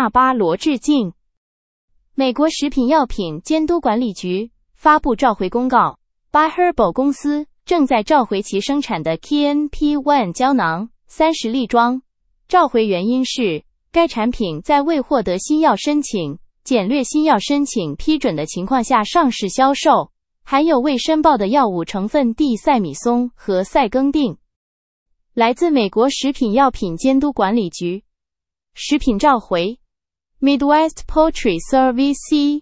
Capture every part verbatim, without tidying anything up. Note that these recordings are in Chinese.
纳巴罗致敬。美国食品药品监督管理局发布召回公告 ，By Herbal 公司正在召回其生产的 K N P 一 胶囊三十粒装。召回原因是，该产品在未获得新药申请、简略新药申请批准的情况下上市销售，含有未申报的药物成分地塞米松和塞耕定。来自美国食品药品监督管理局。食品召回 Midwest Poultry Service C,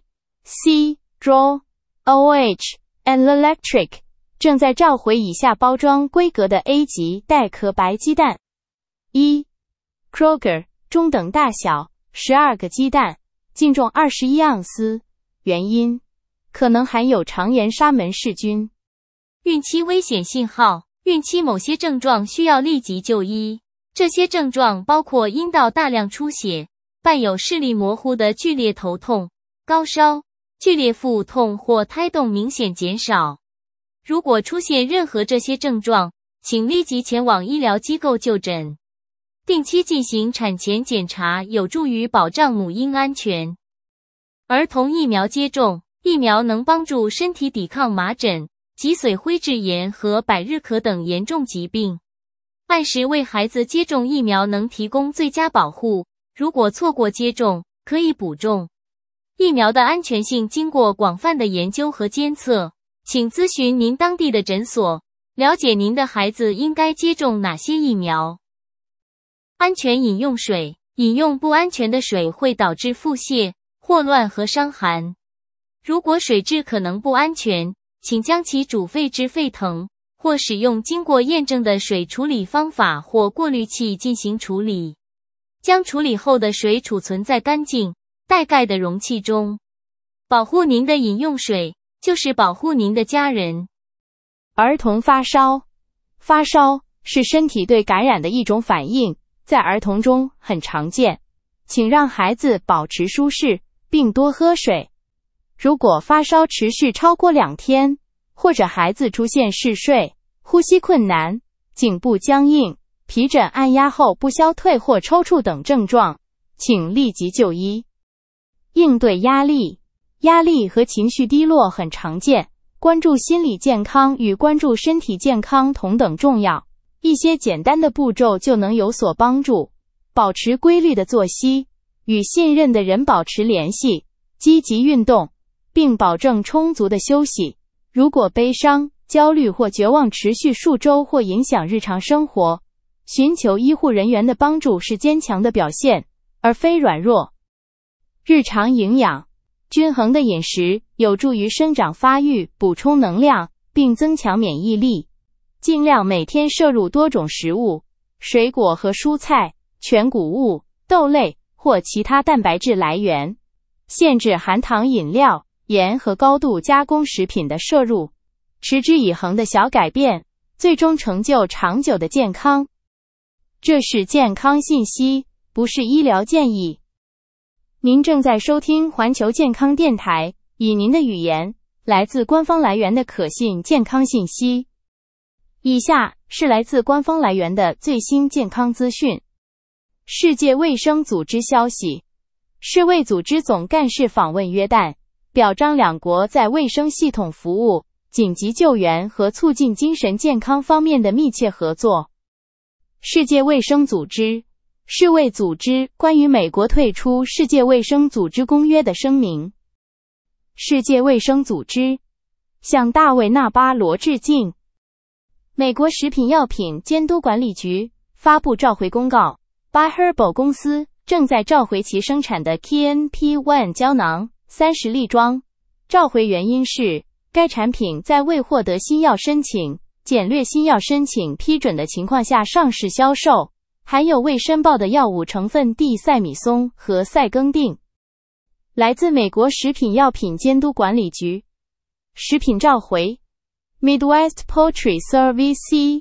C, Draw, O H, and Electric 正在召回以下包装规格的 A 级带壳白鸡蛋。一 Kroger 中等大小十二个鸡蛋，净重二十一盎司。原因可能含有肠炎沙门氏菌。 孕期危险信号，孕期某些症状需要立即就医。这些症状包括阴道大量出血，伴有视力模糊的剧烈头痛、高烧、剧烈腹痛或胎动明显减少。如果出现任何这些症状，请立即前往医疗机构就诊。定期进行产前检查有助于保障母婴安全。儿童疫苗接种，疫苗能帮助身体抵抗麻疹、脊髓灰质炎和百日咳等严重疾病。按时为孩子接种疫苗能提供最佳保护，如果错过接种，可以补种。疫苗的安全性经过广泛的研究和监测，请咨询您当地的诊所，了解您的孩子应该接种哪些疫苗。安全饮用水，饮用不安全的水会导致腹泻、霍乱和伤寒。如果水质可能不安全，请将其煮沸至沸腾，或使用经过验证的水处理方法或过滤器进行处理。将处理后的水储存在干净、带盖的容器中。保护您的饮用水，就是保护您的家人。 儿童发烧，发烧是身体对感染的一种反应，在儿童中很常见。请让孩子保持舒适，并多喝水。如果发烧持续超过两天，或者孩子出现嗜睡、呼吸困难、颈部僵硬、皮疹按压后不消退或抽搐等症状，请立即就医。应对压力，压力和情绪低落很常见，关注心理健康与关注身体健康同等重要。一些简单的步骤就能有所帮助。保持规律的作息，与信任的人保持联系，积极运动，并保证充足的休息。如果悲伤、焦虑或绝望持续数周或影响日常生活，寻求医护人员的帮助是坚强的表现，而非软弱。日常营养，均衡的饮食有助于生长发育，补充能量，并增强免疫力。尽量每天摄入多种食物，水果和蔬菜、全谷物、豆类或其他蛋白质来源。限制含糖饮料、盐和高度加工食品的摄入。持之以恒的小改变，最终成就长久的健康。这是健康信息，不是医疗建议。您正在收听环球健康电台，以您的语言，来自官方来源的可信健康信息。以下是来自官方来源的最新健康资讯。世界卫生组织消息，世卫组织总干事访问约旦，表彰两国在卫生系统服务、紧急救援和促进精神健康方面的密切合作。世界卫生组织，世卫组织关于美国退出世界卫生组织公约的声明。世界卫生组织向大卫·纳巴罗致敬。美国食品药品监督管理局发布召回公告 ，By Herbal 公司正在召回其生产的 K N P 一 胶囊三十粒装。召回原因是，该产品在未获得新药申请、简略新药申请批准的情况下上市销售，含有未申报的药物成分地塞米松和塞耕定。来自美国食品药品监督管理局。食品召回 Midwest Poultry Service C,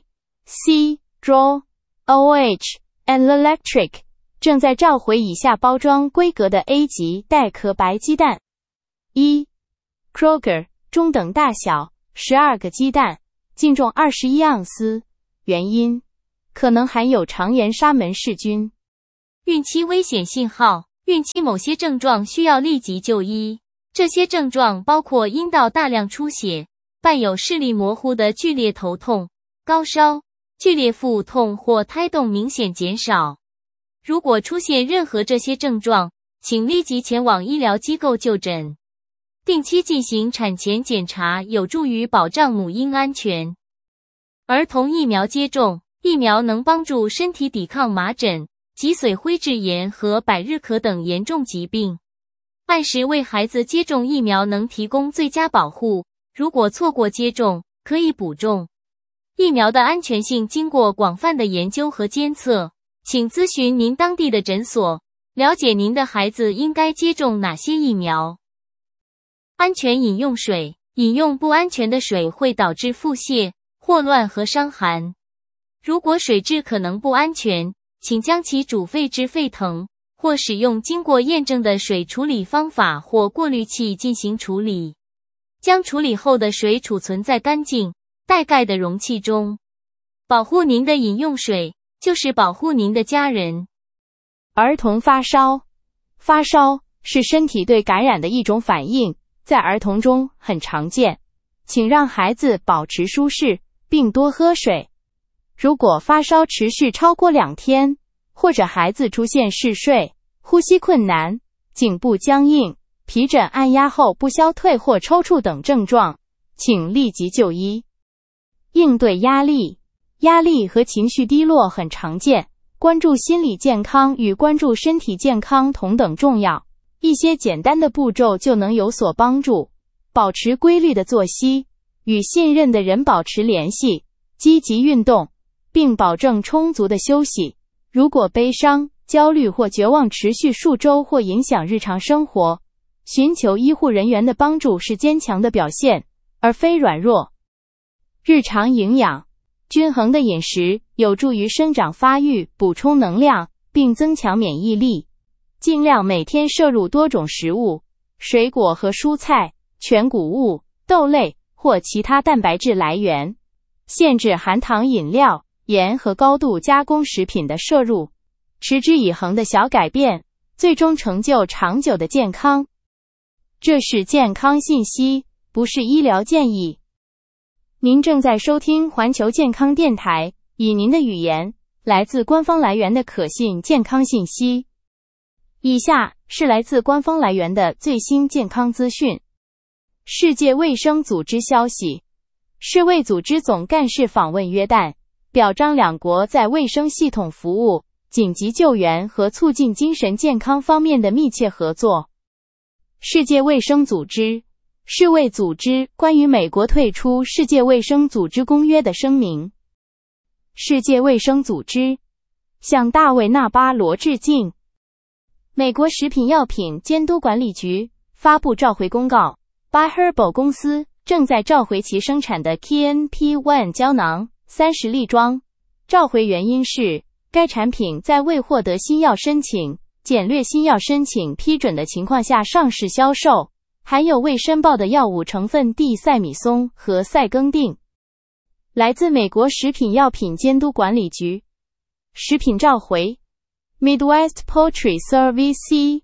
C, Draw, O H, and Electric 正在召回以下包装规格的 A 级带壳白鸡蛋。一 Kroger 中等大小十二个鸡蛋，净重二十一盎司。原因可能含有肠炎沙门氏菌。 孕期危险信号， 孕期某些症状需要立即就医，这些症状包括阴道大量出血，伴有视力模糊的剧烈头痛、高烧、剧烈腹痛或胎动明显减少。如果出现任何这些症状，请立即前往医疗机构就诊。定期进行产前检查有助于保障母婴安全。儿童疫苗接种，疫苗能帮助身体抵抗麻疹、脊髓灰质炎和百日咳等严重疾病。按时为孩子接种疫苗能提供最佳保护，如果错过接种，可以补种。疫苗的安全性经过广泛的研究和监测，请咨询您当地的诊所，了解您的孩子应该接种哪些疫苗。安全饮用水，饮用不安全的水会导致腹泻、霍乱和伤寒。如果水质可能不安全，请将其煮沸至沸腾，或使用经过验证的水处理方法或过滤器进行处理。将处理后的水储存在干净、带盖的容器中。保护您的饮用水，就是保护您的家人。 儿童发烧，发烧是身体对感染的一种反应，在儿童中很常见，请让孩子保持舒适，并多喝水。如果发烧持续超过两天，或者孩子出现嗜睡、呼吸困难、颈部僵硬、皮疹按压后不消退或抽搐等症状，请立即就医。应对压力，压力和情绪低落很常见，关注心理健康与关注身体健康同等重要。一些简单的步骤就能有所帮助。保持规律的作息，与信任的人保持联系，积极运动，并保证充足的休息。如果悲伤、焦虑或绝望持续数周或影响日常生活，寻求医护人员的帮助是坚强的表现，而非软弱。日常营养，均衡的饮食有助于生长发育，补充能量，并增强免疫力。尽量每天摄入多种食物，水果和蔬菜、全谷物、豆类或其他蛋白质来源。限制含糖饮料、盐和高度加工食品的摄入。持之以恒的小改变，最终成就长久的健康。这是健康信息，不是医疗建议。您正在收听环球健康电台，以您的语言，来自官方来源的可信健康信息。以下是来自官方来源的最新健康资讯。世界卫生组织消息，世卫组织总干事访问约旦，表彰两国在卫生系统服务、紧急救援和促进精神健康方面的密切合作。世界卫生组织，世卫组织关于美国退出世界卫生组织公约的声明。世界卫生组织向大卫·纳巴罗致敬。美国食品药品监督管理局发布召回公告， By-Herbal 公司正在召回其生产的 K N P 一 胶囊三十粒装。召回原因是该产品在未获得新药申请、简略新药申请批准的情况下上市销售，含有未申报的药物成分地塞米松和塞耕定。来自美国食品药品监督管理局。食品召回 Midwest Poultry Service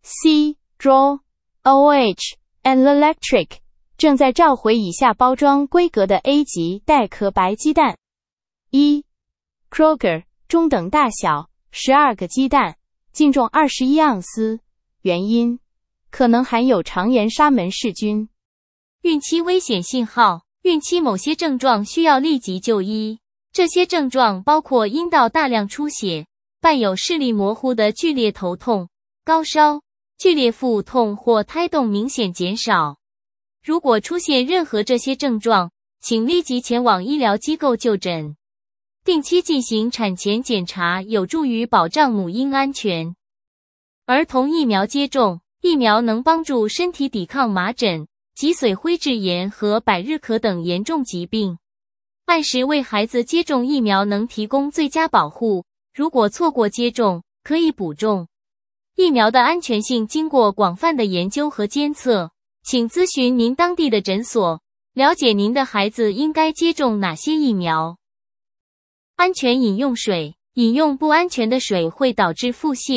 C, Draw, O H, and Electric 正在召回以下包装规格的 A 级带壳白鸡蛋。一 Kroger 中等大小十二个鸡蛋，净重二十一盎司，原因可能含有肠炎沙门氏菌。 孕期危险信号，孕期某些症状需要立即就医，这些症状包括阴道大量出血，伴有视力模糊的剧烈头痛、高烧、剧烈腹痛或胎动明显减少。如果出现任何这些症状，请立即前往医疗机构就诊。定期进行产前检查有助于保障母婴安全。儿童疫苗接种，疫苗能帮助身体抵抗麻疹、脊髓灰质炎和百日咳等严重疾病。按时为孩子接种疫苗能提供最佳保护，如果错过接种，可以补种。疫苗的安全性经过广泛的研究和监测，请咨询您当地的诊所，了解您的孩子应该接种哪些疫苗。安全饮用水，饮用不安全的水会导致腹泻、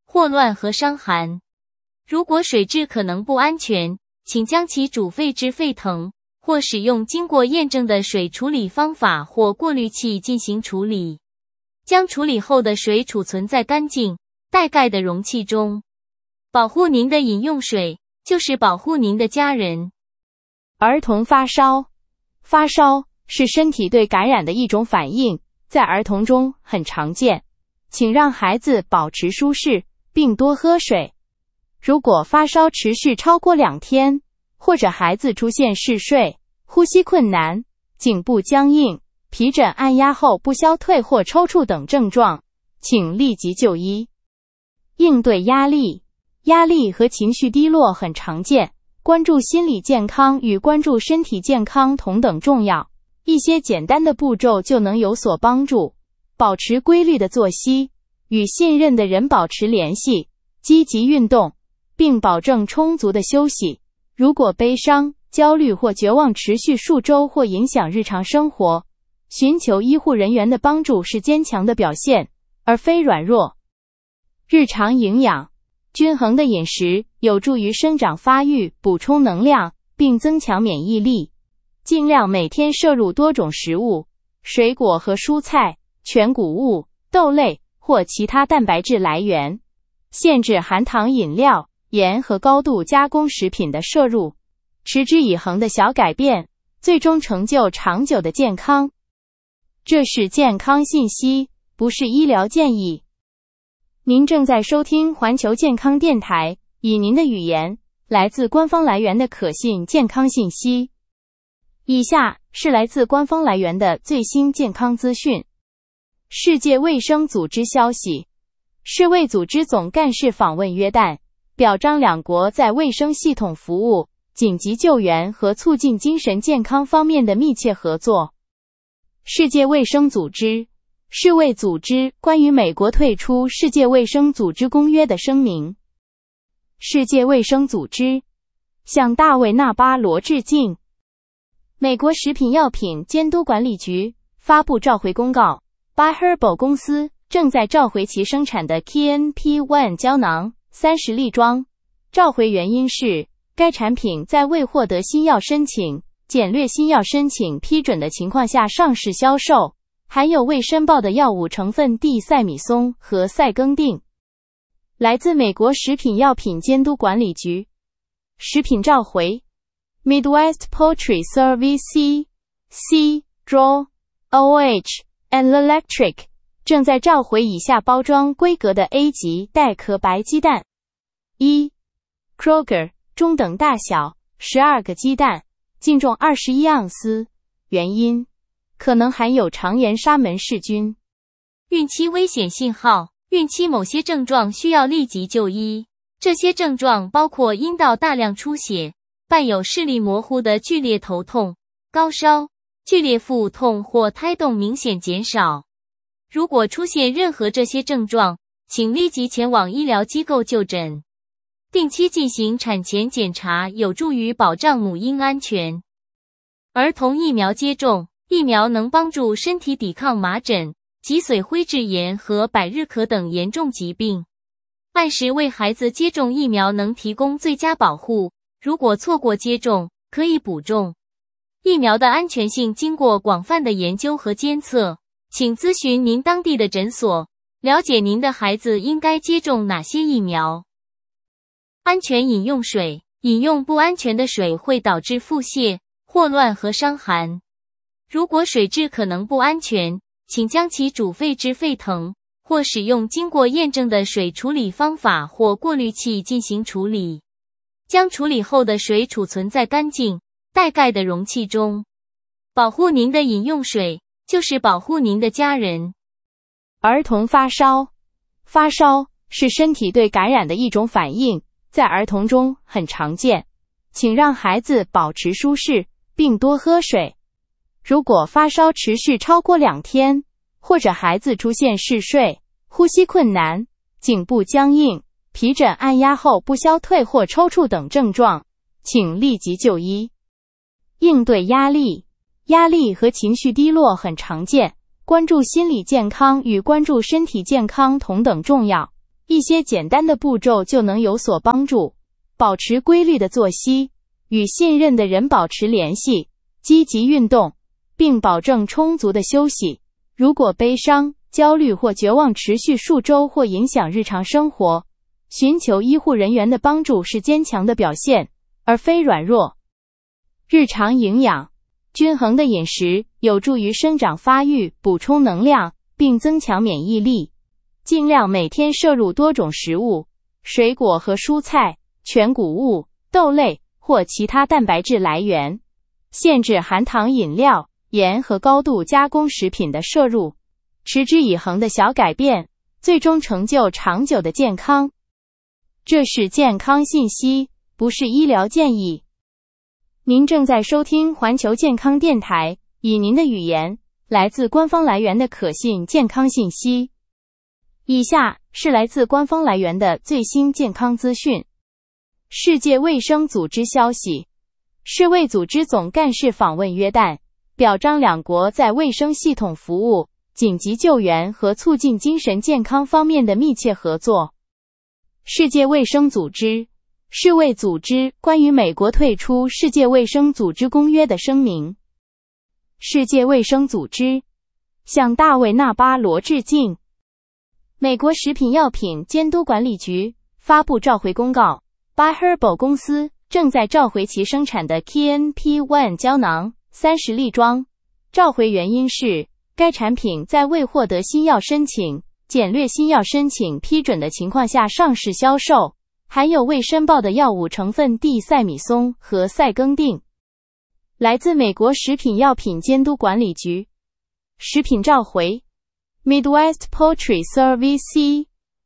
霍乱和伤寒。如果水质可能不安全，请将其煮沸至沸腾，或使用经过验证的水处理方法或过滤器进行处理。将处理后的水储存在干净、带盖的容器中。保护您的饮用水，就是保护您的家人。 儿童发烧。发烧是身体对感染的一种反应，在儿童中很常见。请让孩子保持舒适，并多喝水。如果发烧持续超过两天，或者孩子出现嗜睡、呼吸困难、颈部僵硬、皮疹按压后不消退或抽搐等症状，请立即就医。应对压力。压力和情绪低落很常见，关注心理健康与关注身体健康同等重要。一些简单的步骤就能有所帮助。保持规律的作息，与信任的人保持联系，积极运动，并保证充足的休息。如果悲伤、焦虑或绝望持续数周或影响日常生活，寻求医护人员的帮助是坚强的表现，而非软弱。日常营养。均衡的饮食有助于生长发育，补充能量，并增强免疫力。尽量每天摄入多种食物，水果和蔬菜、全谷物、豆类或其他蛋白质来源。限制含糖饮料、盐和高度加工食品的摄入。持之以恒的小改变，最终成就长久的健康。这是健康信息，不是医疗建议。您正在收听环球健康电台，以您的语言，来自官方来源的可信健康信息。以下是来自官方来源的最新健康资讯。世界卫生组织消息，世卫组织总干事访问约旦，表彰两国在卫生系统服务、紧急救援和促进精神健康方面的密切合作。世界卫生组织世卫组织关于美国退出世界卫生组织公约的声明。世界卫生组织向大卫·纳巴罗致敬。美国食品药品监督管理局发布召回公告， By-Herbal 公司正在召回其生产的 K N P 一 胶囊三十粒装。召回原因是该产品在未获得新药申请、简略新药申请批准的情况下上市销售，含有未申报的药物成分地塞米松和塞耕定。来自美国食品药品监督管理局。食品召回 Midwest Poultry Service C, Draw, O H, and Electric 正在召回以下包装规格的 A 级带壳白鸡蛋。一 Kroger 中等大小十二个鸡蛋，净重二十一盎司。原因可能含有肠炎沙门氏菌。 孕期危险信号。孕期某些症状需要立即就医，这些症状包括阴道大量出血，伴有视力模糊的剧烈头痛、高烧、剧烈腹痛或胎动明显减少。如果出现任何这些症状，请立即前往医疗机构就诊。定期进行产前检查有助于保障母婴安全。儿童疫苗接种，疫苗能帮助身体抵抗麻疹、脊髓灰质炎和百日咳等严重疾病。按时为孩子接种疫苗能提供最佳保护，如果错过接种，可以补种。疫苗的安全性经过广泛的研究和监测，请咨询您当地的诊所，了解您的孩子应该接种哪些疫苗。安全饮用水，饮用不安全的水会导致腹泻、霍乱和伤寒。如果水质可能不安全，请将其煮沸至沸腾，或使用经过验证的水处理方法或过滤器进行处理。将处理后的水储存在干净、带盖的容器中。保护您的饮用水，就是保护您的家人。 儿童发烧。发烧是身体对感染的一种反应，在儿童中很常见。请让孩子保持舒适，并多喝水。如果发烧持续超过两天，或者孩子出现嗜睡、呼吸困难、颈部僵硬、皮疹按压后不消退或抽搐等症状，请立即就医。应对压力。压力和情绪低落很常见，关注心理健康与关注身体健康同等重要。 一些简单的步骤就能有所帮助。保持规律的作息，与信任的人保持联系，积极运动，并保证充足的休息。如果悲伤、焦虑或绝望持续数周或影响日常生活，寻求医护人员的帮助是坚强的表现，而非软弱。日常营养，均衡的饮食有助于生长发育，补充能量，并增强免疫力。尽量每天摄入多种食物，水果和蔬菜、全谷物、豆类或其他蛋白质来源。限制含糖饮料、盐和高度加工食品的摄入。持之以恒的小改变，最终成就长久的健康。这是健康信息，不是医疗建议。您正在收听环球健康电台，以您的语言，来自官方来源的可信健康信息。以下是来自官方来源的最新健康资讯。世界卫生组织消息，世卫组织总干事访问约旦，表彰两国在卫生系统服务、紧急救援和促进精神健康方面的密切合作。世界卫生组织，世卫组织关于美国退出世界卫生组织公约的声明。世界卫生组织向大卫·纳巴罗致敬。美国食品药品监督管理局发布召回公告， Bi-Herbal 公司正在召回其生产的 K N P 一 胶囊三十粒装。召回原因是该产品在未获得新药申请、简略新药申请批准的情况下上市销售，含有未申报的药物成分地塞米松和塞耕定。来自美国食品药品监督管理局。食品召回 Midwest Poultry Service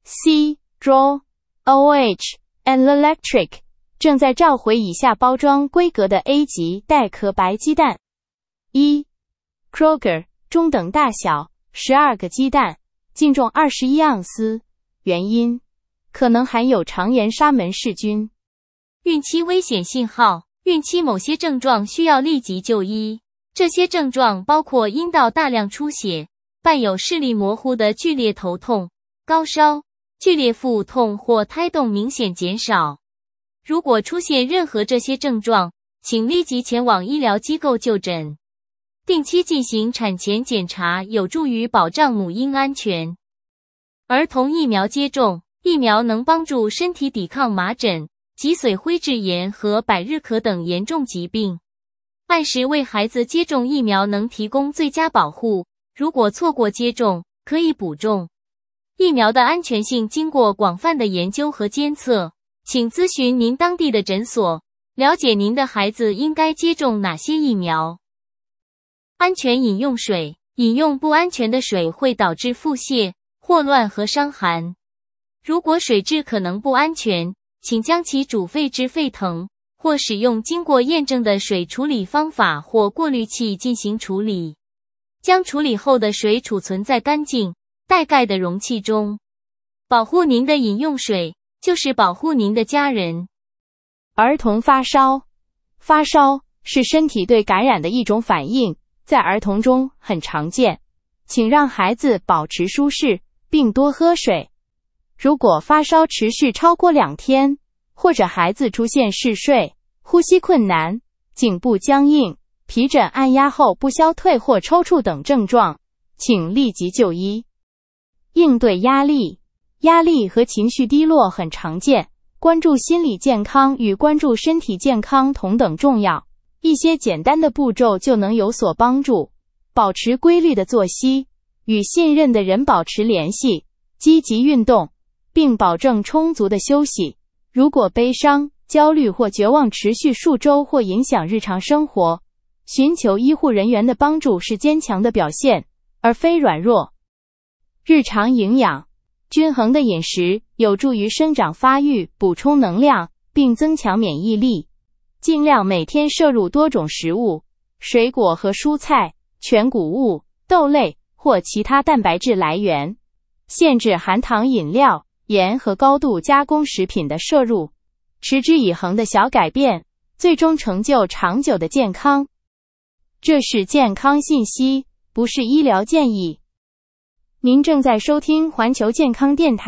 C, Draw, O H, and Electric 正在召回以下包装规格的 A 级带壳白鸡蛋。一 Kroger 中等大小十二个鸡蛋，净重二十一盎司。原因可能含有肠炎沙门氏菌。 孕期危险信号，孕期某些症状需要立即就医。这些症状包括阴道大量出血，伴有视力模糊的剧烈头痛、高烧、剧烈腹痛或胎动明显减少。如果出现任何这些症状，请立即前往医疗机构就诊。定期进行产前检查有助于保障母婴安全。儿童疫苗接种，疫苗能帮助身体抵抗麻疹、脊髓灰质炎和百日咳等严重疾病。按时为孩子接种疫苗能提供最佳保护，如果错过接种，可以补种。疫苗的安全性经过广泛的研究和监测，请咨询您当地的诊所，了解您的孩子应该接种哪些疫苗。安全饮用水，饮用不安全的水会导致腹泻、霍乱和伤寒。如果水质可能不安全，请将其煮沸至沸腾，或使用经过验证的水处理方法或过滤器进行处理。将处理后的水储存在干净、带盖的容器中。保护您的饮用水，就是保护您的家人。 儿童发烧，发烧是身体对感染的一种反应，在儿童中很常见。请让孩子保持舒适，并多喝水。如果发烧持续超过两天，或者孩子出现嗜睡、呼吸困难、颈部僵硬、皮疹按压后不消退或抽搐等症状，请立即就医。应对压力，压力和情绪低落很常见，关注心理健康与关注身体健康同等重要。一些简单的步骤就能有所帮助。保持规律的作息，与信任的人保持联系，积极运动，并保证充足的休息。如果悲伤、焦虑或绝望持续数周或影响日常生活，寻求医护人员的帮助是坚强的表现，而非软弱。日常营养，均衡的饮食有助于生长发育，补充能量，并增强免疫力。尽量每天摄入多种食物，水果和蔬菜、全谷物、豆类或其他蛋白质来源。限制含糖饮料、盐和高度加工食品的摄入。持之以恒的小改变，最终成就长久的健康。这是健康信息，不是医疗建议。您正在收听环球健康电台，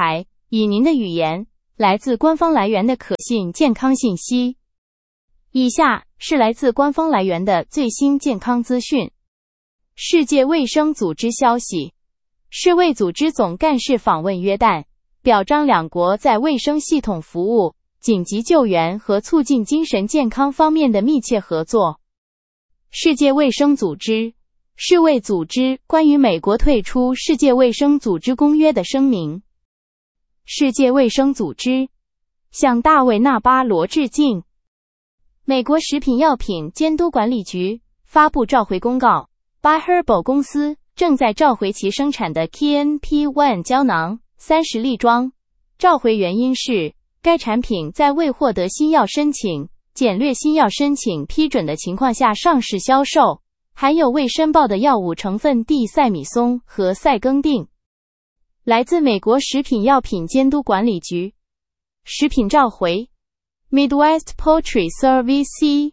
以您的语言，来自官方来源的可信健康信息。以下是来自官方来源的最新健康资讯。世界卫生组织消息，世卫组织总干事访问约旦，表彰两国在卫生系统服务、紧急救援和促进精神健康方面的密切合作。世界卫生组织、世卫组织关于美国退出世界卫生组织公约的声明。世界卫生组织向大卫·纳巴罗致敬。美国食品药品监督管理局发布召回公告， By Herbal 公司正在召回其生产的 K N P 一 胶囊三十粒装。召回原因是该产品在未获得新药申请、简略新药申请批准的情况下上市销售，含有未申报的药物成分地塞米松和塞耕定。来自美国食品药品监督管理局。食品召回 Midwest Poultry Service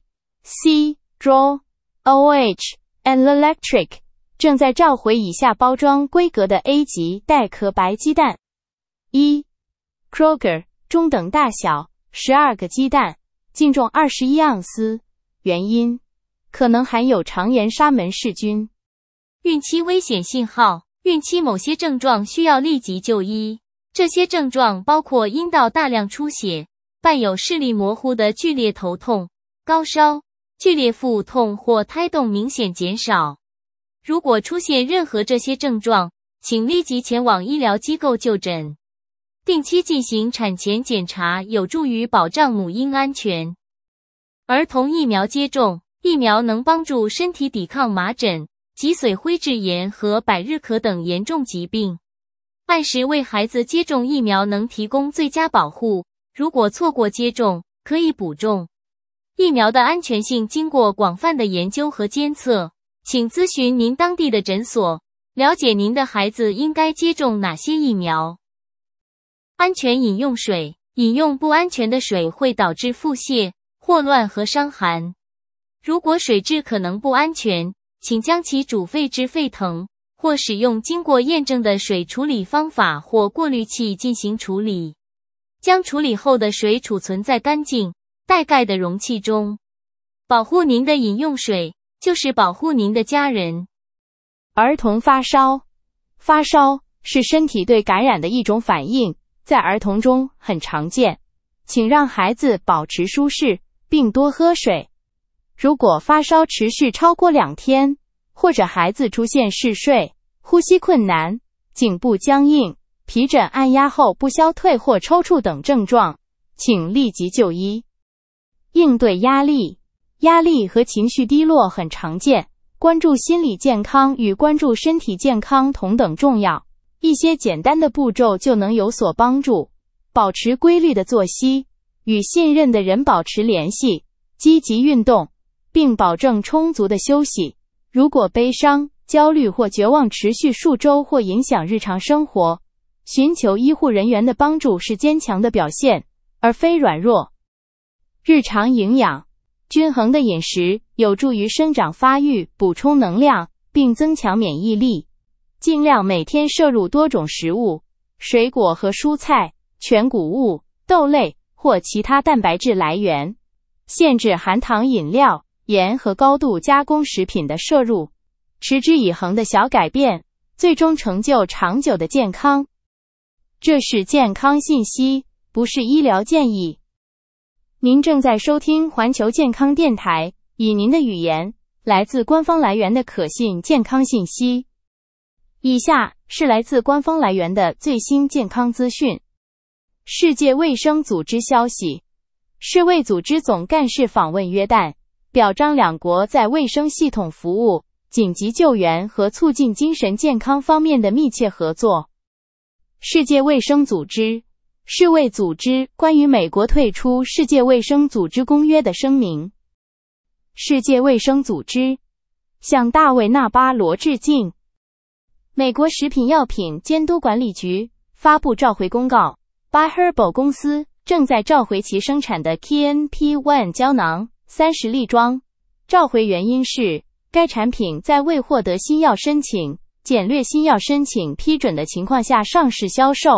C, Draw, O H, and Electric 正在召回以下包装规格的 A 级带壳白鸡蛋。一 Kroger 中等大小十二个鸡蛋，净重二十一盎司，原因可能含有肠炎沙门氏菌。 孕期危险信号，孕期某些症状需要立即就医。这些症状包括阴道大量出血，伴有视力模糊的剧烈头痛、高烧、剧烈腹痛或胎动明显减少。如果出现任何这些症状，请立即前往医疗机构就诊。定期进行产前检查有助于保障母婴安全。儿童疫苗接种，疫苗能帮助身体抵抗麻疹、脊髓灰质炎和百日咳等严重疾病。按时为孩子接种疫苗能提供最佳保护，如果错过接种，可以补种。疫苗的安全性经过广泛的研究和监测，请咨询您当地的诊所，了解您的孩子应该接种哪些疫苗。安全饮用水，饮用不安全的水会导致腹泻、霍乱和伤寒。如果水质可能不安全，请将其煮沸至沸腾，或使用经过验证的水处理方法或过滤器进行处理。将处理后的水储存在干净、带盖的容器中。保护您的饮用水，就是保护您的家人。 儿童发烧，发烧是身体对感染的一种反应，在儿童中很常见。请让孩子保持舒适，并多喝水。如果发烧持续超过两天，或者孩子出现嗜睡、呼吸困难、颈部僵硬、皮疹按压后不消退或抽搐等症状，请立即就医。应对压力，压力和情绪低落很常见，关注心理健康与关注身体健康同等重要。一些简单的步骤就能有所帮助。保持规律的作息，与信任的人保持联系，积极运动，并保证充足的休息。如果悲伤、焦虑或绝望持续数周或影响日常生活，寻求医护人员的帮助是坚强的表现，而非软弱。日常营养，均衡的饮食有助于生长发育，补充能量，并增强免疫力。尽量每天摄入多种食物，水果和蔬菜、全谷物、豆类或其他蛋白质来源。限制含糖饮料、盐和高度加工食品的摄入。持之以恒的小改变，最终成就长久的健康。这是健康信息，不是医疗建议。您正在收听环球健康电台，以您的语言，来自官方来源的可信健康信息。以下是来自官方来源的最新健康资讯。世界卫生组织消息，世卫组织总干事访问约旦，表彰两国在卫生系统服务、紧急救援和促进精神健康方面的密切合作。世界卫生组织、世卫组织关于美国退出世界卫生组织公约的声明。世界卫生组织向大卫·纳巴罗致敬。美国食品药品监督管理局发布召回公告， By Herbal 公司正在召回其生产的 K N P 一 胶囊三十粒装。召回原因是该产品在未获得新药申请、简略新药申请批准的情况下上市销售，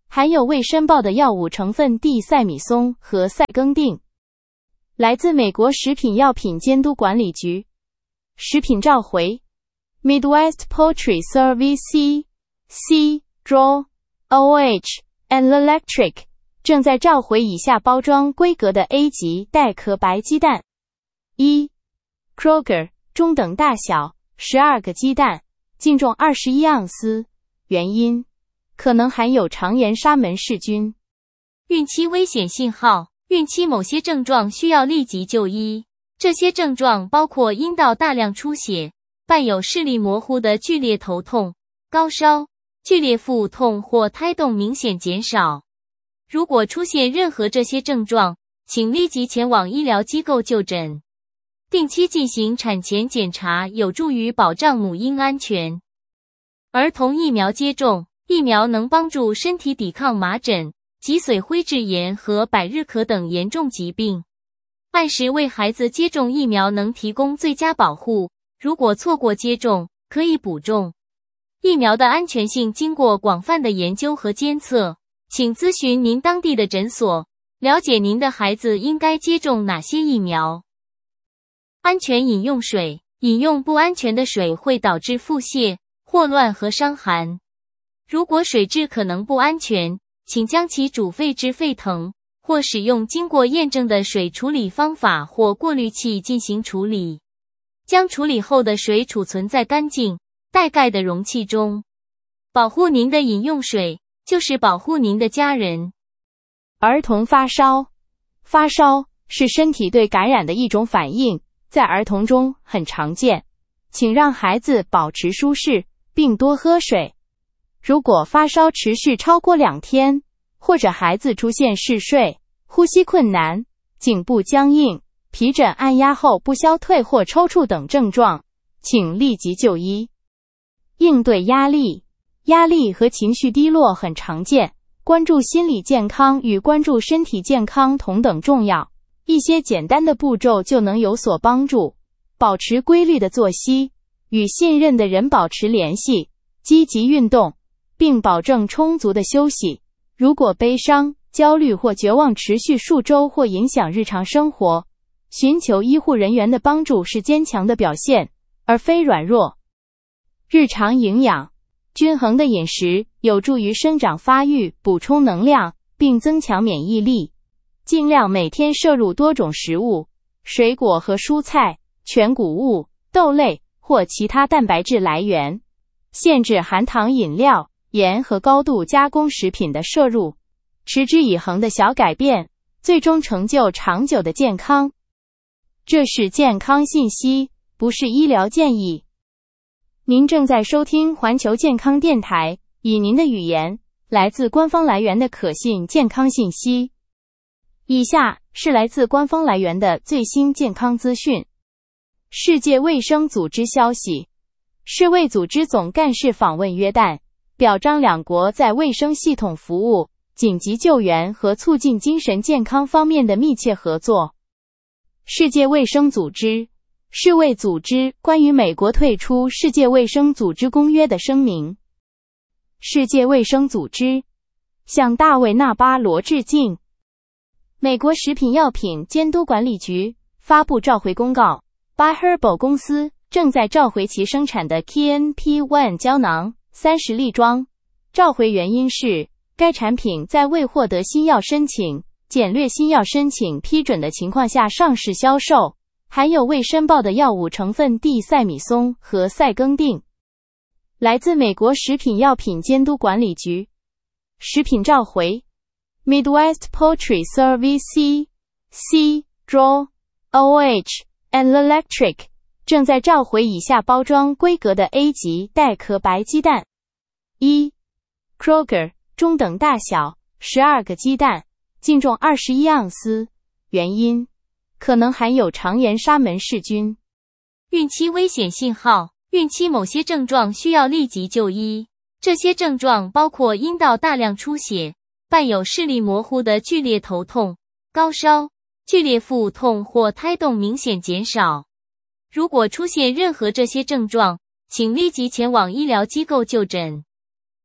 含有未申报的药物成分地塞米松和塞耕定。来自美国食品药品监督管理局。食品召回 Midwest Poultry Service C. Draw O H and Electric 正在召回以下包装规格的 A 级带壳白鸡蛋。一 Kroger 中等大小十二个鸡蛋，净重二十一盎司，原因可能含有肠炎沙门氏菌。 孕期危险信号，孕期某些症状需要立即就医。这些症状包括阴道大量出血，伴有视力模糊的剧烈头痛、高烧、剧烈腹痛或胎动明显减少。如果出现任何这些症状，请立即前往医疗机构就诊。定期进行产前检查有助于保障母婴安全。儿童疫苗接种，疫苗能帮助身体抵抗麻疹、脊髓灰质炎和百日咳等严重疾病。按时为孩子接种疫苗能提供最佳保护，如果错过接种，可以补种。疫苗的安全性经过广泛的研究和监测，请咨询您当地的诊所，了解您的孩子应该接种哪些疫苗。安全饮用水，饮用不安全的水会导致腹泻、霍乱和伤寒。如果水质可能不安全，请将其煮沸至沸腾，或使用经过验证的水处理方法或过滤器进行处理。将处理后的水储存在干净、带盖的容器中。保护您的饮用水，就是保护您的家人。 儿童发烧，发烧是身体对感染的一种反应，在儿童中很常见。请让孩子保持舒适，并多喝水。如果发烧持续超过两天，或者孩子出现嗜睡、呼吸困难、颈部僵硬、皮疹按压后不消退或抽搐等症状，请立即就医。应对压力，压力和情绪低落很常见，关注心理健康与关注身体健康同等重要。一些简单的步骤就能有所帮助。保持规律的作息，与信任的人保持联系，积极运动，并保证充足的休息。如果悲伤、焦虑或绝望持续数周或影响日常生活，寻求医护人员的帮助是坚强的表现，而非软弱。日常营养，均衡的饮食有助于生长发育，补充能量，并增强免疫力。尽量每天摄入多种食物，水果和蔬菜、全谷物、豆类或其他蛋白质来源。限制含糖饮料、盐和高度加工食品的摄入。持之以恒的小改变，最终成就长久的健康。这是健康信息，不是医疗建议。您正在收听环球健康电台，以您的语言，来自官方来源的可信健康信息。以下是来自官方来源的最新健康资讯。世界卫生组织消息，世卫组织总干事访问约旦，表彰两国在卫生系统服务、紧急救援和促进精神健康方面的密切合作。世界卫生组织，世卫组织关于美国退出世界卫生组织公约的声明。世界卫生组织向大卫·纳巴罗致敬。美国食品药品监督管理局发布召回公告， By Herbal 公司正在召回其生产的 K N P 一 胶囊三十粒装。召回原因是该产品在未获得新药申请、简略新药申请批准的情况下上市销售，含有未申报的药物成分地塞米松和塞耕定。来自美国食品药品监督管理局。食品召回 Midwest Poultry Service C. Draw O H and Electric 正在召回以下包装规格的 A 级带壳白鸡蛋。一 Kroger 中等大小十二个鸡蛋，净重二十一盎司，原因可能含有肠炎沙门氏菌。 孕期危险信号，孕期某些症状需要立即就医。这些症状包括阴道大量出血，伴有视力模糊的剧烈头痛、高烧、剧烈腹痛或胎动明显减少。如果出现任何这些症状，请立即前往医疗机构就诊。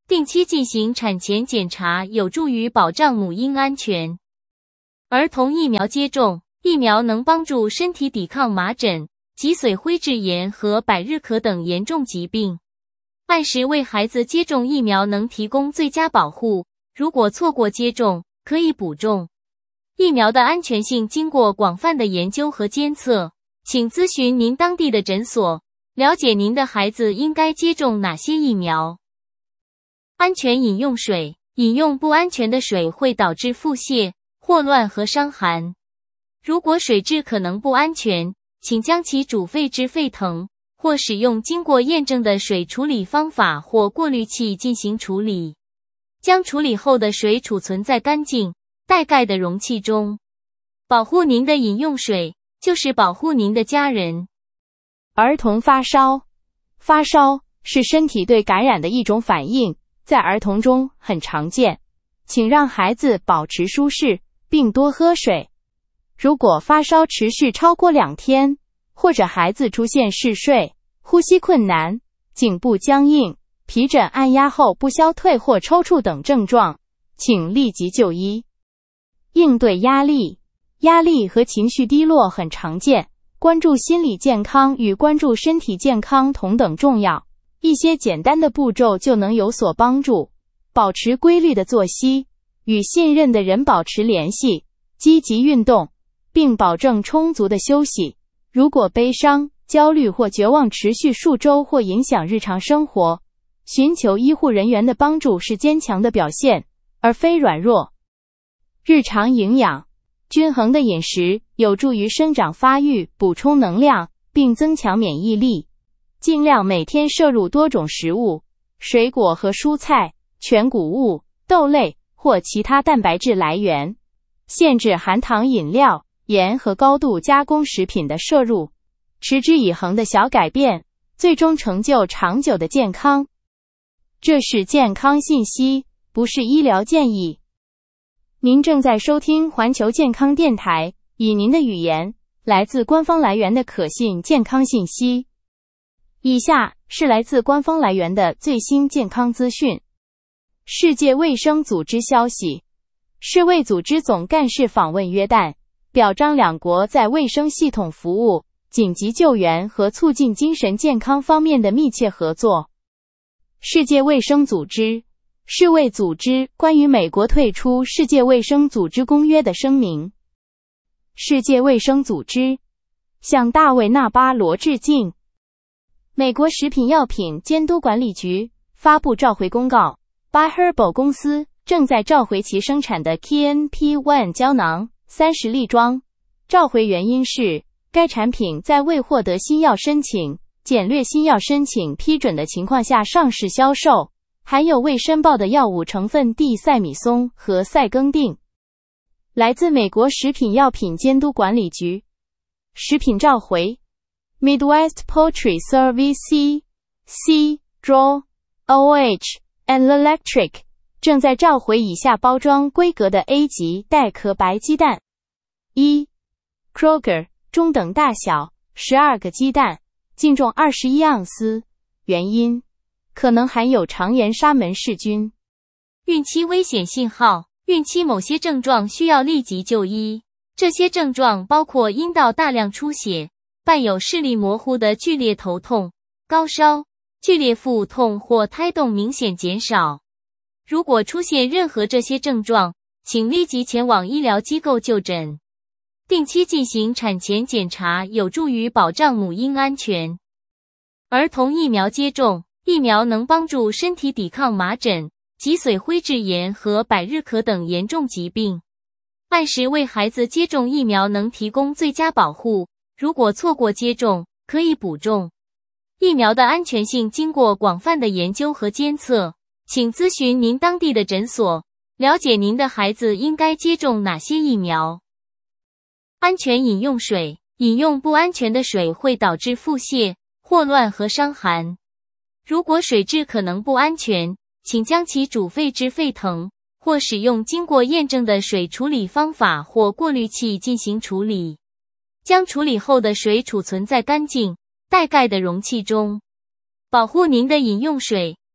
定期进行产前检查有助于保障母婴安全。儿童疫苗接种，疫苗能帮助身体抵抗麻疹、脊髓灰质炎和百日咳等严重疾病。按时为孩子接种疫苗能提供最佳保护，如果错过接种，可以补种。疫苗的安全性经过广泛的研究和监测，请咨询您当地的诊所，了解您的孩子应该接种哪些疫苗。安全饮用水，饮用不安全的水会导致腹泻、霍乱和伤寒。如果水质可能不安全，请将其煮沸至沸腾，或使用经过验证的水处理方法或过滤器进行处理。将处理后的水储存在干净、带盖的容器中。保护您的饮用水，就是保护您的家人。 儿童发烧，发烧是身体对感染的一种反应，在儿童中很常见。请让孩子保持舒适，并多喝水。如果发烧持续超过两天，或者孩子出现嗜睡、呼吸困难、颈部僵硬、皮疹按压后不消退或抽搐等症状，请立即就医。应对压力，压力和情绪低落很常见，关注心理健康与关注身体健康同等重要。一些简单的步骤就能有所帮助。保持规律的作息，与信任的人保持联系，积极运动，并保证充足的休息。如果悲伤、焦虑或绝望持续数周或影响日常生活，寻求医护人员的帮助是坚强的表现，而非软弱。日常营养，均衡的饮食有助于生长发育，补充能量，并增强免疫力。尽量每天摄入多种食物，水果和蔬菜、全谷物、豆类或其他蛋白质来源。限制含糖饮料、盐和高度加工食品的摄入。持之以恒的小改变，最终成就长久的健康。这是健康信息，不是医疗建议。您正在收听环球健康电台，以您的语言，来自官方来源的可信健康信息。以下是来自官方来源的最新健康资讯。世界卫生组织消息，世卫组织总干事访问约旦，表彰两国在卫生系统服务、紧急救援和促进精神健康方面的密切合作。世界卫生组织，世卫组织关于美国退出世界卫生组织公约的声明。世界卫生组织向大卫·纳巴罗致敬。美国食品药品监督管理局发布召回公告， By Herbal 公司正在召回其生产的 K N P 一 胶囊三十粒装。召回原因是该产品在未获得新药申请、简略新药申请批准的情况下上市销售，含有未申报的药物成分地塞米松和塞耕定。来自美国食品药品监督管理局。食品召回 Midwest Poultry Service C, Draw, O H, and Electric 正在召回以下包装规格的 A 级带壳白鸡蛋。一 Kroger 中等大小十二个鸡蛋，净重二十一盎司，原因可能含有肠炎沙门氏菌。 孕期危险信号，孕期某些症状需要立即就医。这些症状包括阴道大量出血，伴有视力模糊的剧烈头痛、高烧、剧烈腹痛或胎动明显减少。如果出现任何这些症状，请立即前往医疗机构就诊。定期进行产前检查有助于保障母婴安全。儿童疫苗接种，疫苗能帮助身体抵抗麻疹、脊髓灰质炎和百日咳等严重疾病。按时为孩子接种疫苗能提供最佳保护，如果错过接种，可以补种。疫苗的安全性经过广泛的研究和监测，请咨询您当地的诊所，了解您的孩子应该接种哪些疫苗。安全饮用水，饮用不安全的水会导致腹泻、霍乱和伤寒。如果水质可能不安全，请将其煮沸至沸腾，或使用经过验证的水处理方法或过滤器进行处理。将处理后的水储存在干净、带盖的容器中。保护您的饮用水，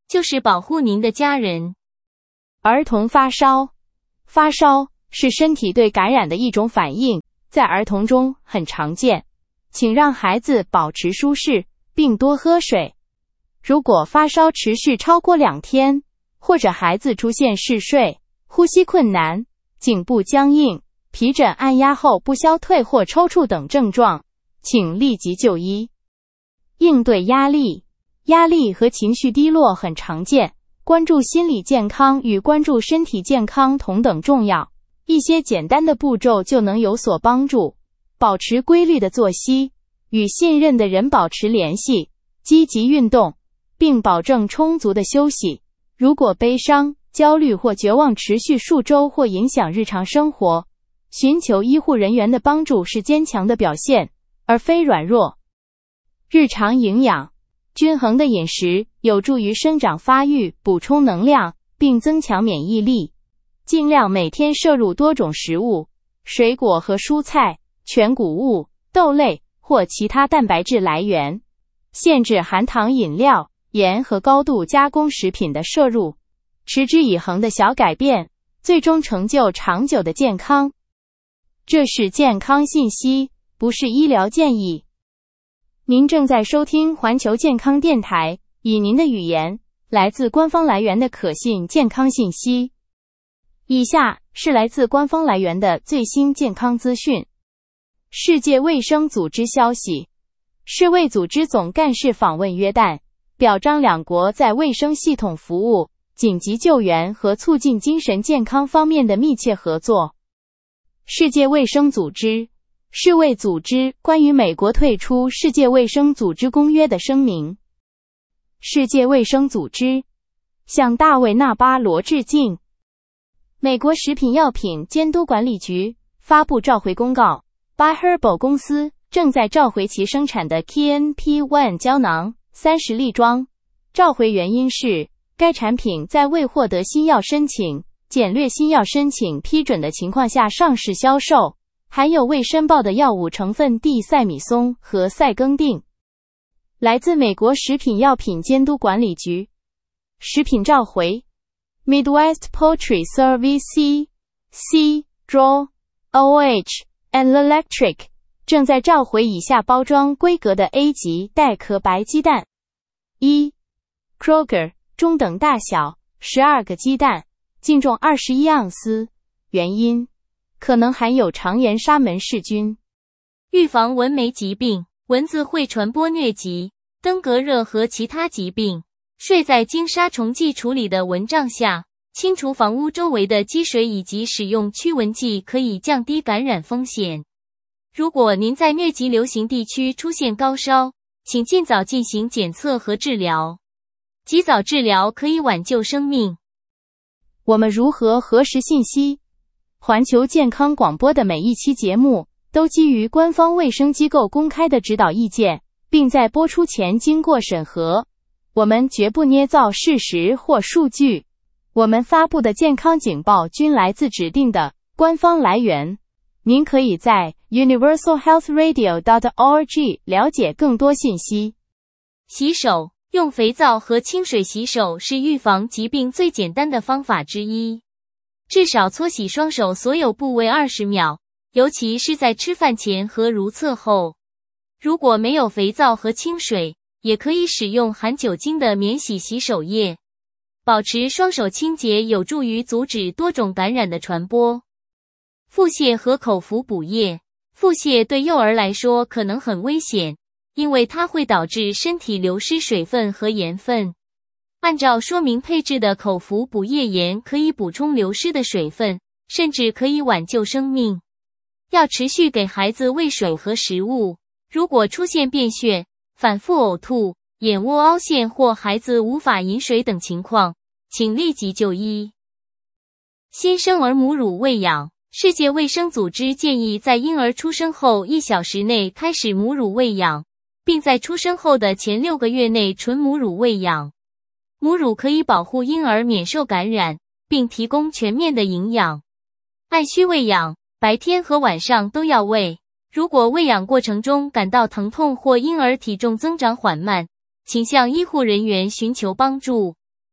就是保护您的家人。 儿童发烧，发烧是身体对感染的一种反应，在儿童中很常见，请让孩子保持舒适，并多喝水。如果发烧持续超过两天，或者孩子出现嗜睡、呼吸困难、颈部僵硬、皮疹按压后不消退或抽搐等症状，请立即就医。应对压力，压力和情绪低落很常见，关注心理健康与关注身体健康同等重要。一些简单的步骤就能有所帮助。保持规律的作息，与信任的人保持联系，积极运动，并保证充足的休息。如果悲伤、焦虑或绝望持续数周或影响日常生活，寻求医护人员的帮助是坚强的表现，而非软弱。日常营养，均衡的饮食有助于生长发育，补充能量，并增强免疫力。尽量每天摄入多种食物，水果和蔬菜、全谷物、豆类或其他蛋白质来源。限制含糖饮料、盐和高度加工食品的摄入。持之以恒的小改变，最终成就长久的健康。这是健康信息，不是医疗建议。您正在收听环球健康电台，以您的语言，来自官方来源的可信健康信息。以下是来自官方来源的最新健康资讯。世界卫生组织消息，世卫组织总干事访问约旦，表彰两国在卫生系统服务、紧急救援和促进精神健康方面的密切合作。世界卫生组织，世卫组织关于美国退出世界卫生组织公约的声明。世界卫生组织向大卫·纳巴罗致敬。美国食品药品监督管理局发布召回公告， By Herbal 公司正在召回其生产的 K N P 一 胶囊三十粒装。召回原因是该产品在未获得新药申请、简略新药申请批准的情况下上市销售，含有未申报的药物成分地塞米松和塞耕定。来自美国食品药品监督管理局。食品召回 Midwest Poultry Service C, C, Draw, O H, and Electric 正在召回以下包装规格的 A 级带壳白鸡蛋。一 Kroger 中等大小十二个鸡蛋，净重二十一盎司，原因可能含有肠炎沙门氏菌。 预防蚊媒疾病，蚊子会传播疟疾、登革热和其他疾病。睡在经杀虫剂处理的蚊帐下，清除房屋周围的积水以及使用驱蚊剂可以降低感染风险。如果您在疟疾流行地区出现高烧，请尽早进行检测和治疗。及早治疗可以挽救生命。 我们如何核实信息？环球健康广播的每一期节目都基于官方卫生机构公开的指导意见，并在播出前经过审核。我们绝不捏造事实或数据。我们发布的健康警报均来自指定的官方来源。您可以在 universal health radio dot org 了解更多信息。 洗手，用肥皂和清水洗手是预防疾病最简单的方法之一。至少搓洗双手所有部位二十秒，尤其是在吃饭前和如厕后。如果没有肥皂和清水，也可以使用含酒精的免洗洗手液。保持双手清洁有助于阻止多种感染的传播。腹泻和口服补液。腹泻对幼儿来说可能很危险，因为它会导致身体流失水分和盐分。按照说明配置的口服补液盐可以补充流失的水分，甚至可以挽救生命。要持续给孩子喂水和食物。如果出现便血、反复呕吐、眼窝凹陷或孩子无法饮水等情况，请立即就医。新生儿母乳喂养。世界卫生组织建议在婴儿出生后一小时内开始母乳喂养，并在出生后的前六个月内纯母乳喂养。母乳可以保护婴儿免受感染，并提供全面的营养。按需喂养，白天和晚上都要喂。如果喂养过程中感到疼痛或婴儿体重增长缓慢，请向医护人员寻求帮助。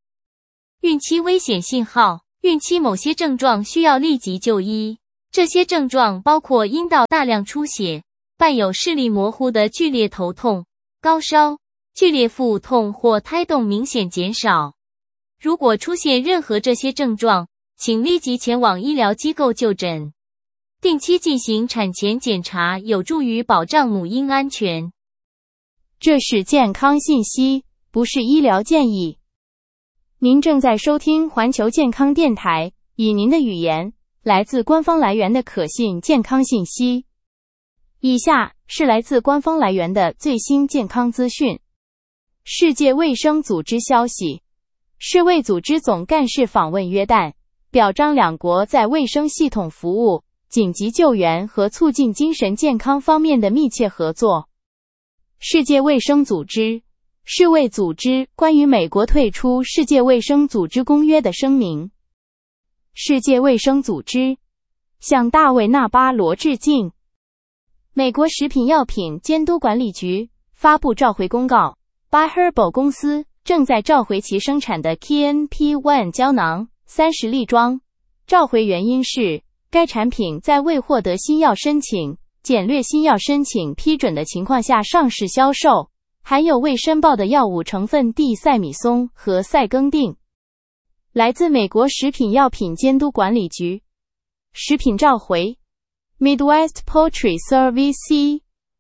孕期危险信号，孕期某些症状需要立即就医。这些症状包括阴道大量出血，伴有视力模糊的剧烈头痛、高烧、剧烈腹痛或胎动明显减少。如果出现任何这些症状，请立即前往医疗机构就诊。定期进行产前检查有助于保障母婴安全。 这是健康信息，不是医疗建议。您正在收听环球健康电台，以您的语言，来自官方来源的可信健康信息。以下是来自官方来源的最新健康资讯。世界卫生组织消息，世卫组织总干事访问约旦，表彰两国在卫生系统服务、紧急救援和促进精神健康方面的密切合作。世界卫生组织世卫组织关于美国退出世界卫生组织公约的声明。世界卫生组织向大卫·纳巴罗致敬。美国食品药品监督管理局发布召回公告， Bi-Herbal 公司正在召回其生产的 K N P 一 胶囊三十粒装。召回原因是该产品在未获得新药申请、简略新药申请批准的情况下上市销售，含有未申报的药物成分地塞米松和塞耕定。来自美国食品药品监督管理局。食品召回 Midwest Poultry Service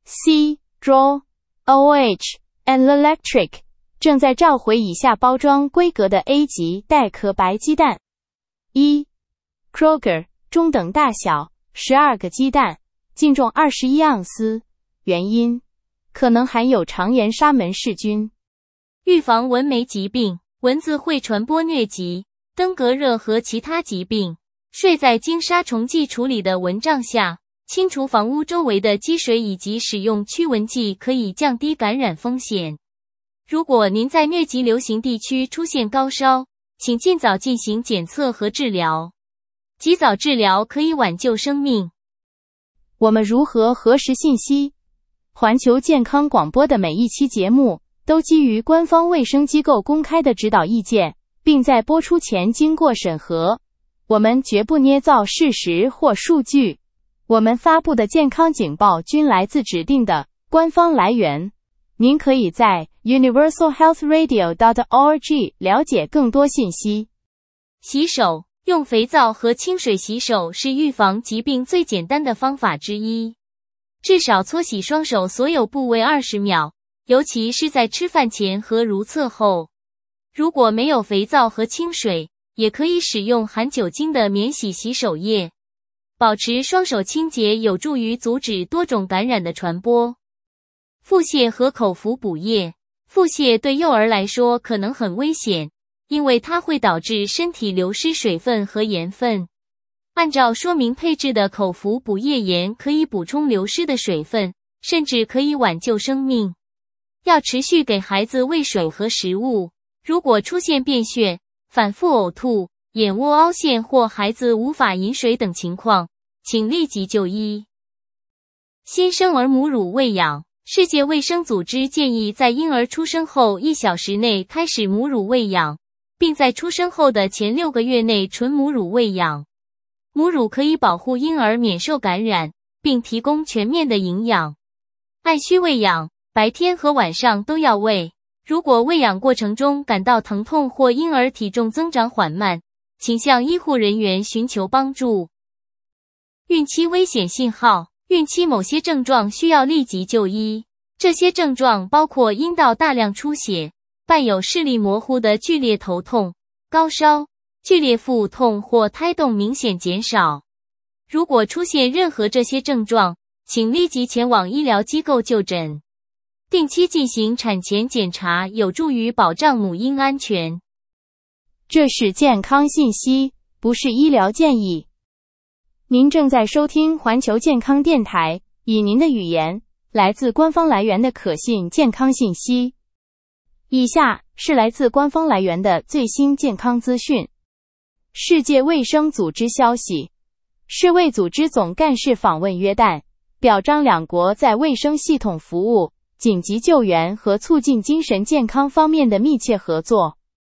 C, Draw, O H, and Electric 正在召回以下包装规格的 A 级带壳白鸡蛋。一 Kroger 中等大小十二个鸡蛋，净重二十一盎司。原因可能含有肠炎沙门氏菌。 预防蚊媒疾病，蚊子会传播疟疾、登革热和其他疾病。睡在经杀虫剂处理的蚊帐下，清除房屋周围的积水以及使用驱蚊剂可以降低感染风险。如果您在疟疾流行地区出现高烧，请尽早进行检测和治疗。及早治疗可以挽救生命。 我们如何核实信息？环球健康广播的每一期节目都基于官方卫生机构公开的指导意见，并在播出前经过审核。我们绝不捏造事实或数据。我们发布的健康警报均来自指定的官方来源。您可以在 universal health radio dot org 了解更多信息。 洗手，用肥皂和清水洗手是预防疾病最简单的方法之一。至少搓洗双手所有部位二十秒，尤其是在吃饭前和如厕后。如果没有肥皂和清水，也可以使用含酒精的免洗洗手液。保持双手清洁有助于阻止多种感染的传播。腹泻和口服补液。腹泻对幼儿来说可能很危险，因为它会导致身体流失水分和盐分。按照说明配置的口服补液盐可以补充流失的水分，甚至可以挽救生命。要持续给孩子喂水和食物。如果出现便血、反复呕吐、眼窝凹陷或孩子无法饮水等情况，请立即就医。新生儿母乳喂养。世界卫生组织建议在婴儿出生后一小时内开始母乳喂养，并在出生后的前六个月内纯母乳喂养。母乳可以保护婴儿免受感染，并提供全面的营养。按需喂养，白天和晚上都要喂。如果喂养过程中感到疼痛或婴儿体重增长缓慢，请向医护人员寻求帮助。孕期危险信号。孕期某些症状需要立即就医。这些症状包括阴道大量出血，伴有视力模糊的剧烈头痛、高烧、剧烈腹痛或胎动明显减少。如果出现任何这些症状，请立即前往医疗机构就诊。定期进行产前检查有助于保障母婴安全。 这是健康信息，不是医疗建议。您正在收听环球健康电台，以您的语言，来自官方来源的可信健康信息。以下是来自官方来源的最新健康资讯。世界卫生组织消息，世卫组织总干事访问约旦，表彰两国在卫生系统服务、紧急救援和促进精神健康方面的密切合作。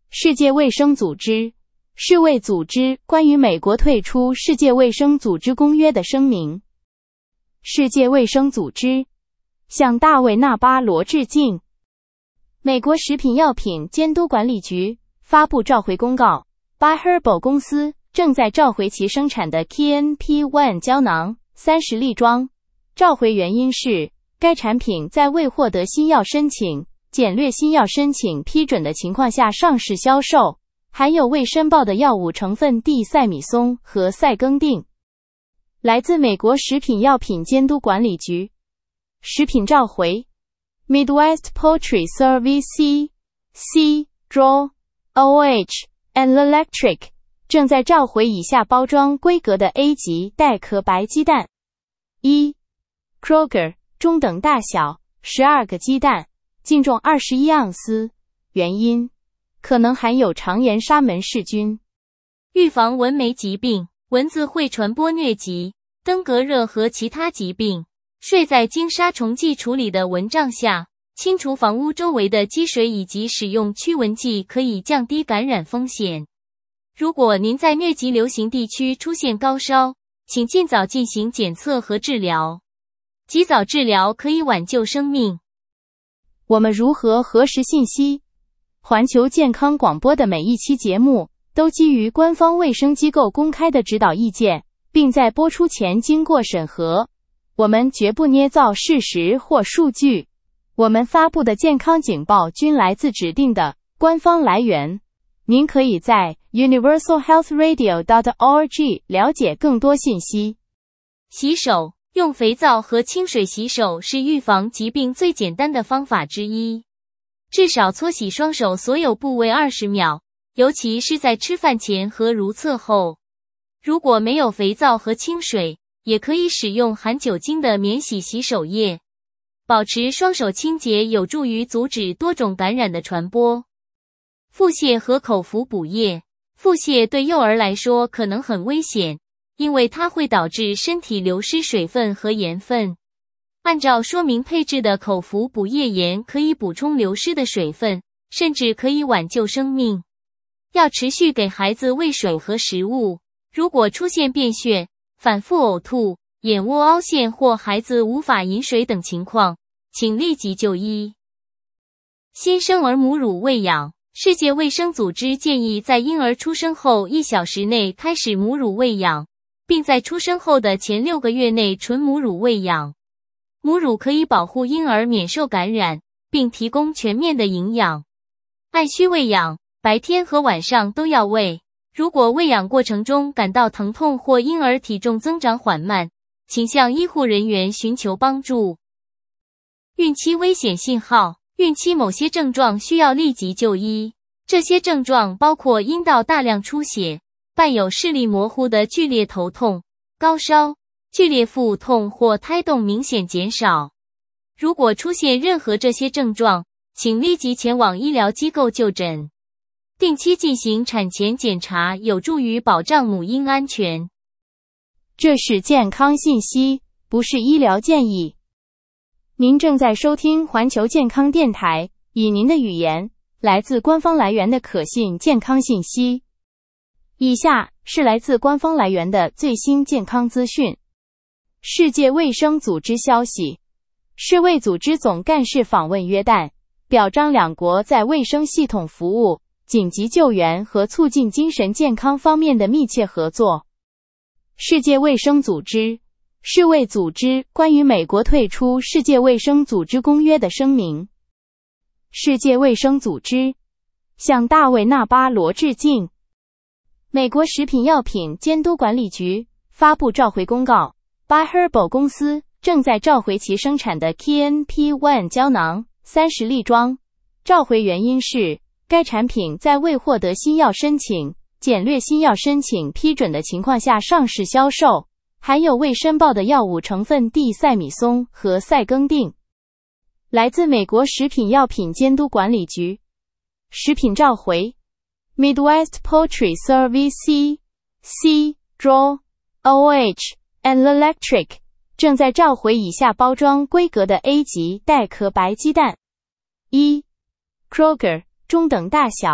世界卫生组织，世卫组织关于美国退出世界卫生组织公约的声明。世界卫生组织向大卫·纳巴罗致敬。美国食品药品监督管理局发布召回公告 ，By Herbal 公司正在召回其生产的 K N P 一 胶囊三十粒装。召回原因是，该产品在未获得新药申请、简略新药申请批准的情况下上市销售，含有未申报的药物成分地塞米松和塞耕定。来自美国食品药品监督管理局。食品召回 Midwest Poultry Service C, Draw, O H, and Electric 正在召回以下包装规格的 A 级带壳白鸡蛋。一 Kroger 中等大小十二个鸡蛋，净重二十一盎司。原因可能含有肠炎沙门氏菌。 预防蚊媒疾病，蚊子会传播疟疾、登革热和其他疾病。睡在经杀虫剂处理的蚊帐下，清除房屋周围的积水以及使用驱蚊剂可以降低感染风险。如果您在疟疾流行地区出现高烧，请尽早进行检测和治疗。及早治疗可以挽救生命。 我们如何核实信息？环球健康广播的每一期节目都基于官方卫生机构公开的指导意见，并在播出前经过审核。我们绝不捏造事实或数据。我们发布的健康警报均来自指定的官方来源。您可以在 universal health radio dot org 了解更多信息。 洗手，用肥皂和清水洗手是预防疾病最简单的方法之一。至少搓洗双手所有部位二十秒，尤其是在吃饭前和如厕后。如果没有肥皂和清水，也可以使用含酒精的免洗洗手液。保持双手清洁有助于阻止多种感染的传播。腹泻和口服补液。腹泻对幼儿来说可能很危险，因为它会导致身体流失水分和盐分。按照说明配置的口服补液盐可以补充流失的水分，甚至可以挽救生命。要持续给孩子喂水和食物。如果出现便血、反复呕吐、眼窝凹陷或孩子无法饮水等情况，请立即就医。新生儿母乳喂养。世界卫生组织建议在婴儿出生后一小时内开始母乳喂养，并在出生后的前六个月内纯母乳喂养。母乳可以保护婴儿免受感染，并提供全面的营养。按需喂养，白天和晚上都要喂。如果喂养过程中感到疼痛或婴儿体重增长缓慢，请向医护人员寻求帮助。孕期危险信号。孕期某些症状需要立即就医，这些症状包括阴道大量出血、伴有视力模糊的剧烈头痛、高烧、剧烈腹痛或胎动明显减少。如果出现任何这些症状，请立即前往医疗机构就诊。定期进行产前检查有助于保障母婴安全。 这是健康信息，不是医疗建议。您正在收听环球健康电台，以您的语言，来自官方来源的可信健康信息。以下是来自官方来源的最新健康资讯。世界卫生组织消息，世卫组织总干事访问约旦，表彰两国在卫生系统服务、紧急救援和促进精神健康方面的密切合作。世界卫生组织世卫组织关于美国退出世界卫生组织公约的声明。世界卫生组织向大卫·纳巴罗致敬。美国食品药品监督管理局发布召回公告 ，By Herbal 公司正在召回其生产的 K N P 一 胶囊三十粒装。召回原因是，该产品在未获得新药申请、简略新药申请批准的情况下上市销售，含有未申报的药物成分地塞米松和塞耕定。来自美国食品药品监督管理局。食品召回 Midwest Poultry Service C, Draw, O H, and Electric 正在召回以下包装规格的 A 级带壳白鸡蛋。一 Kroger 中等大小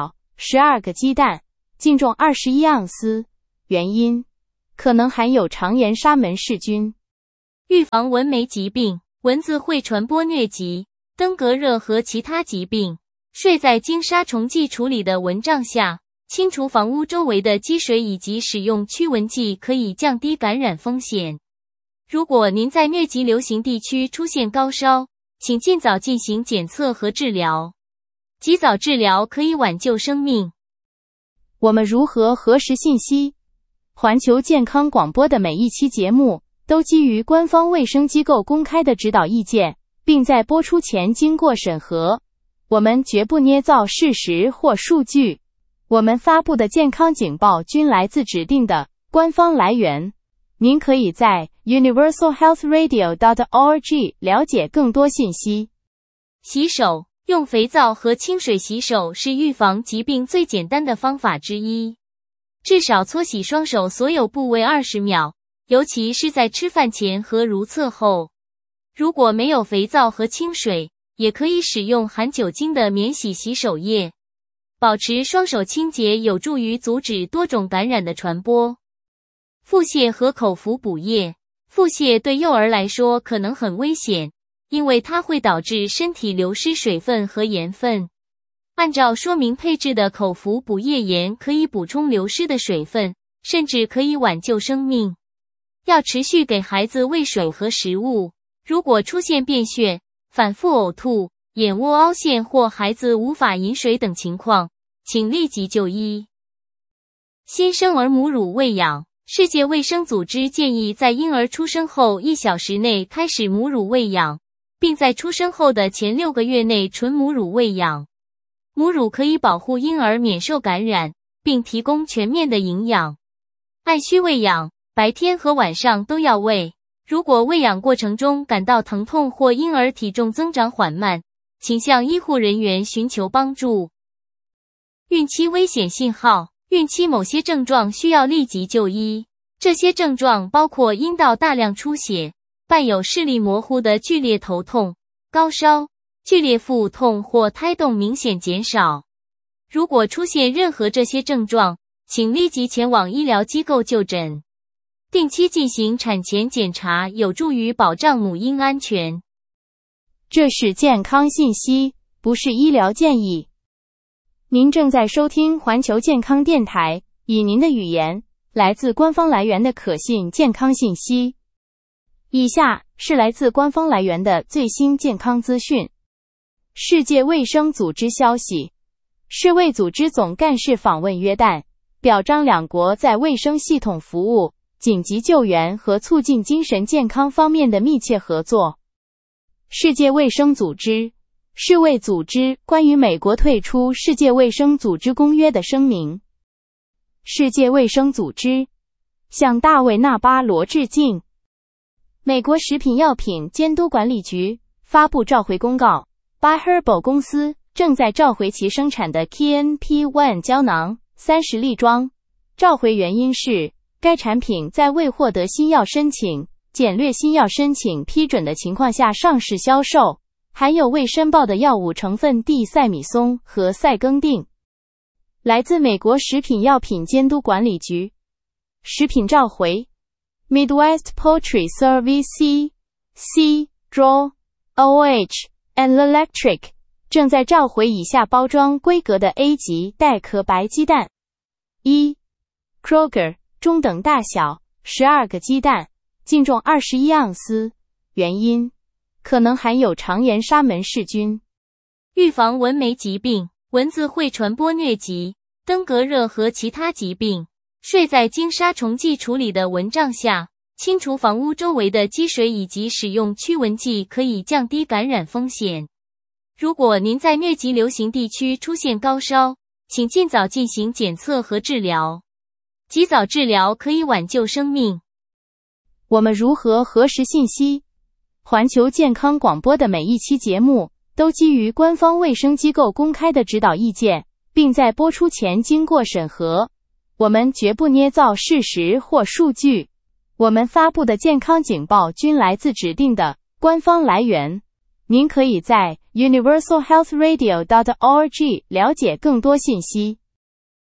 十二个鸡蛋，净重二十一盎司。原因：可能含有肠炎沙门氏菌。 预防蚊媒疾病。蚊子会传播疟疾、登革热和其他疾病。睡在经杀虫剂处理的蚊帐下，清除房屋周围的积水以及使用驱蚊剂可以降低感染风险。如果您在疟疾流行地区出现高烧，请尽早进行检测和治疗。及早治疗可以挽救生命。 我们如何核实信息？环球健康广播的每一期节目都基于官方卫生机构公开的指导意见，并在播出前经过审核。我们绝不捏造事实或数据。我们发布的健康警报均来自指定的官方来源。您可以在 universal health radio dot org 了解更多信息。 洗手，用肥皂和清水洗手是预防疾病最简单的方法之一。至少搓洗双手所有部位二十秒，尤其是在吃饭前和如厕后。如果没有肥皂和清水，也可以使用含酒精的免洗洗手液。保持双手清洁有助于阻止多种感染的传播。腹泻和口服补液。腹泻对幼儿来说可能很危险，因为它会导致身体流失水分和盐分。按照说明配置的口服补液盐可以补充流失的水分，甚至可以挽救生命。要持续给孩子喂水和食物。如果出现便血、反复呕吐、眼窝凹陷或孩子无法饮水等情况，请立即就医。新生儿母乳喂养。世界卫生组织建议在婴儿出生后一小时内开始母乳喂养，并在出生后的前六个月内纯母乳喂养。母乳可以保护婴儿免受感染，并提供全面的营养。按需喂养，白天和晚上都要喂。如果喂养过程中感到疼痛或婴儿体重增长缓慢，请向医护人员寻求帮助。孕期危险信号。孕期某些症状需要立即就医，这些症状包括阴道大量出血，伴有视力模糊的剧烈头痛、高烧、剧烈腹痛或胎动明显减少。如果出现任何这些症状，请立即前往医疗机构就诊。定期进行产前检查有助于保障母婴安全。 这是健康信息，不是医疗建议。您正在收听环球健康电台，以您的语言，来自官方来源的可信健康信息。以下是来自官方来源的最新健康资讯。世界卫生组织消息，世卫组织总干事访问约旦，表彰两国在卫生系统服务、紧急救援和促进精神健康方面的密切合作。世界卫生组织世卫组织关于美国退出世界卫生组织公约的声明。世界卫生组织向大卫·纳巴罗致敬。美国食品药品监督管理局发布召回公告， By Herbal 公司正在召回其生产的 K N P 一 胶囊三十粒装。召回原因是该产品在未获得新药申请、简略新药申请批准的情况下上市销售，含有未申报的药物成分地塞米松和塞耕定。来自美国食品药品监督管理局。食品召回 Midwest Poultry Service C, C, Draw, O H, and Electric 正在召回以下包装规格的 A 级带壳白鸡蛋。一 Kroger 中等大小十二个鸡蛋，净重二十一盎司。原因可能含有肠炎沙门氏菌。 预防蚊媒疾病。蚊子会传播疟疾、登革热和其他疾病。睡在经杀虫剂处理的蚊帐下，清除房屋周围的积水以及使用驱蚊剂可以降低感染风险。如果您在疟疾流行地区出现高烧，请尽早进行检测和治疗。及早治疗可以挽救生命。 我们如何核实信息？环球健康广播的每一期节目都基于官方卫生机构公开的指导意见，并在播出前经过审核。我们绝不捏造事实或数据。我们发布的健康警报均来自指定的官方来源。您可以在 universal health radio dot org 了解更多信息。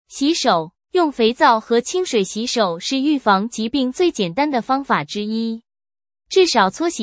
洗手，用肥皂和清水洗手是预防疾病最简单的方法之一，至少搓洗